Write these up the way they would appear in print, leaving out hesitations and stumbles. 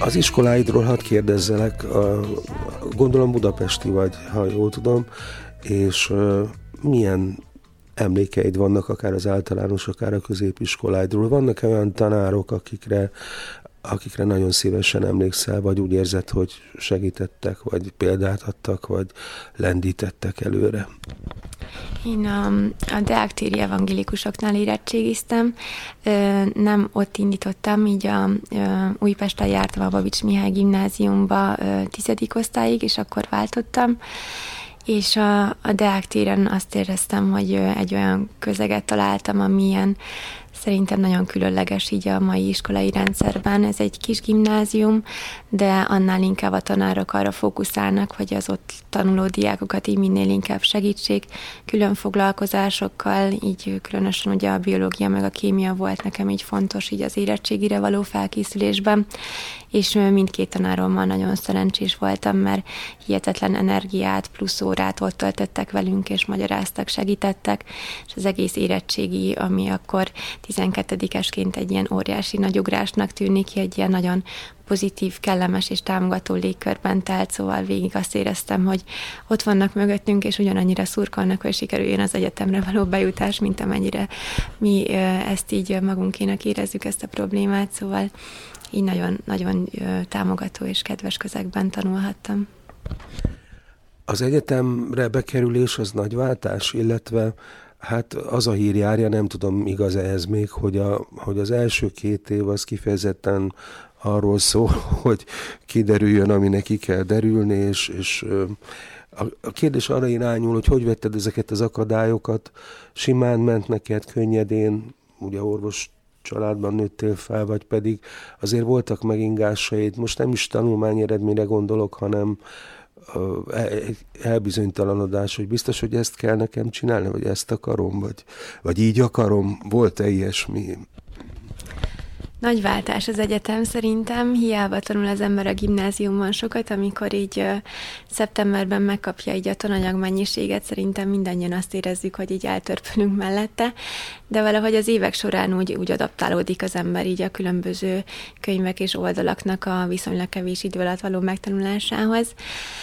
Az iskoláidról hadd kérdezzelek, gondolom budapesti vagy, ha jól tudom, és milyen emlékeid vannak, akár az általános, akár a középiskoláidról? Vannak olyan tanárok, akikre nagyon szívesen emlékszel, vagy úgy érzed, hogy segítettek, vagy példát adtak, vagy lendítettek előre? Én a Deák téri evangélikusoknál érettségiztem, nem ott indítottam, így Újpesten jártam a Babics Mihály gimnáziumba 10. osztályig, és akkor váltottam, és a Deák téren azt éreztem, hogy egy olyan közeget találtam, amilyen szerintem nagyon különleges így a mai iskolai rendszerben. Ez egy kis gimnázium, de annál inkább a tanárok arra fókuszálnak, hogy az ott tanuló diákokat így minél inkább segítsék, külön foglalkozásokkal, így különösen ugye a biológia meg a kémia volt nekem így fontos így az érettségire való felkészülésben, és mindkét tanárommal nagyon szerencsés voltam, mert hihetetlen energiát, plusz órát ott töltöttek velünk, és magyaráztak, segítettek, és az egész érettségi, ami akkor 12-esként egy ilyen óriási nagy ugrásnak tűnik ki, egy ilyen nagyon pozitív, kellemes és támogató légkörben telt, szóval végig azt éreztem, hogy ott vannak mögöttünk, és ugyanannyira szurkolnak, hogy sikerüljön az egyetemre való bejutás, mint amennyire mi ezt így magunkénak érezzük, ezt a problémát, szóval így nagyon, nagyon támogató és kedves közegben tanulhattam. Az egyetemre bekerülés az nagy váltás, illetve hát az a hír járja, nem tudom, igaz ez még, hogy az első 2 év az kifejezetten arról szól, hogy kiderüljön, ami neki kell derülni, és a kérdés arra irányul, hogy vetted ezeket az akadályokat, simán ment neked, könnyedén, ugye orvos családban nőttél fel, vagy pedig azért voltak megingásaid, most nem is tanulmányi eredményre gondolok, hanem elbizonytalanodás, hogy biztos, hogy ezt kell nekem csinálni, vagy ezt akarom, vagy így akarom, volt-e ilyesmi? Nagy váltás az egyetem szerintem, hiába tanul az ember a gimnáziumban sokat, amikor így szeptemberben megkapja így a tananyag mennyiséget, szerintem mindannyian azt érezzük, hogy így eltörpülünk mellette, de valahogy az évek során úgy adaptálódik az ember így a különböző könyvek és oldalaknak a viszonylag kevés idő alatt való megtanulásához.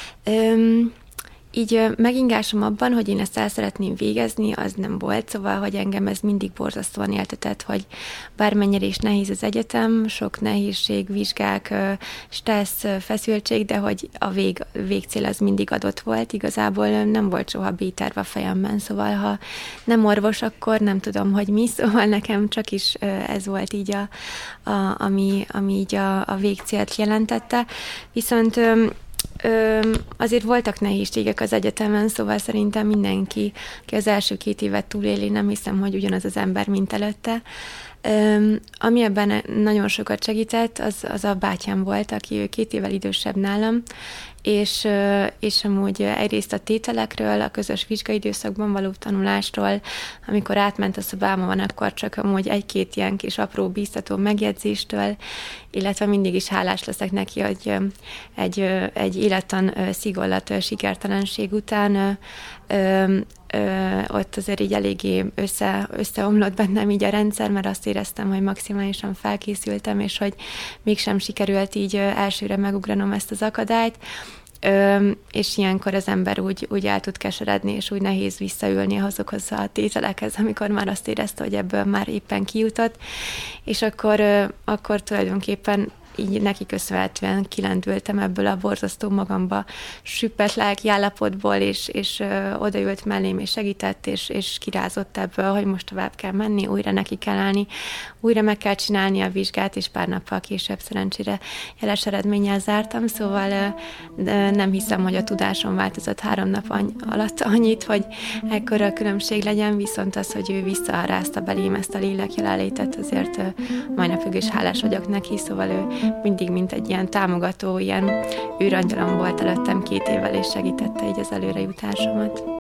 Így megingásom abban, hogy én ezt el szeretném végezni, az nem volt, szóval, hogy engem ez mindig borzasztóan éltetett, hogy bármennyire is nehéz az egyetem, sok nehézség, vizsgák, stressz, feszültség, de hogy a végcél az mindig adott volt, igazából nem volt soha B-terv a fejemben, szóval ha nem orvos, akkor nem tudom, hogy mi, szóval nekem csak is ez volt így, ami így a végcélt jelentette, viszont azért voltak nehézségek az egyetemen, szóval szerintem mindenki, aki az első 2 évet túléli, nem hiszem, hogy ugyanaz az ember, mint előtte. Ami ebben nagyon sokat segített, az a bátyám volt, aki 2 évvel idősebb nálam, és amúgy egyrészt a tételekről, a közös vizsgaidőszakban való tanulásról, amikor átment a szobámon, akkor csak amúgy 1-2 ilyen kis apró bíztató megjegyzéstől, illetve mindig is hálás leszek neki, hogy egy élettan szigorlat sikertelenség után ott azért így eléggé összeomlott bennem így a rendszer, mert azt éreztem, hogy maximálisan felkészültem, és hogy mégsem sikerült így elsőre megugranom ezt az akadályt, és ilyenkor az ember úgy el tud keseredni, és úgy nehéz visszaülni azokhoz a tételekhez, amikor már azt érezte, hogy ebből már éppen kijutott, és akkor tulajdonképpen így neki köszönhetően kilendültem ebből a borzasztó magamba süppett lelki állapotból, és odaült mellém, és segített, és kirázott ebből, hogy most tovább kell menni, újra neki kell állni, újra meg kell csinálni a vizsgát, és pár nappal később szerencsére jeles eredménnyel zártam, szóval nem hiszem, hogy a tudásom változott 3 nap alatt annyit, hogy ekkora különbség legyen, viszont az, hogy ő visszarázta belém ezt a lélek jelenlétet, azért mai napig is hálás vagyok neki, szóval ő mindig mint egy ilyen támogató, ilyen űrangyalom volt előttem 2 évvel, és segítette így az előrejutásomat.